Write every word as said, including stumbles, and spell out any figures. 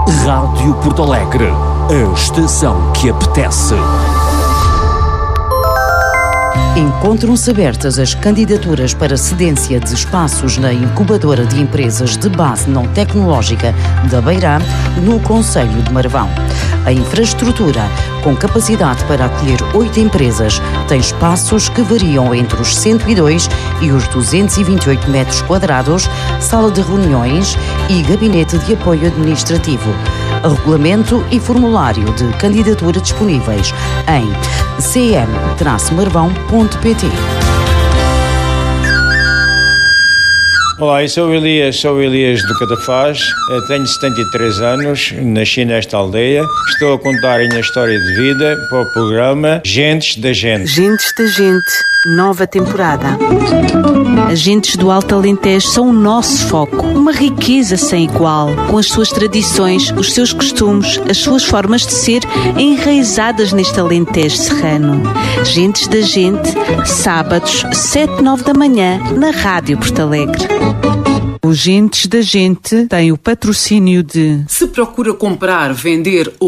Rádio Porto Alegre, a estação que apetece. Encontram-se abertas as candidaturas para cedência de espaços na incubadora de empresas de base não tecnológica da Beirã, no concelho de Marvão. A infraestrutura, com capacidade para acolher oito empresas, tem espaços que variam entre os cento e dois e os duzentos e vinte e oito metros quadrados, sala de reuniões e gabinete de apoio administrativo. Regulamento e formulário de candidatura disponíveis em c m marvão ponto p t. Olá, eu sou o Elias, sou o Elias do Catafaz, tenho setenta e três anos, nasci nesta aldeia, estou a contar a minha história de vida para o programa Gentes da Gente. Gentes da Gente, nova temporada. As gentes do Alto Alentejo são o nosso foco, uma riqueza sem igual, com as suas tradições, os seus costumes, as suas formas de ser enraizadas neste Alentejo serrano. Gentes da Gente, sábados, sete e nove da manhã, na Rádio Porto Alegre. Os Gentes da Gente têm o patrocínio de... Se procura comprar, vender ou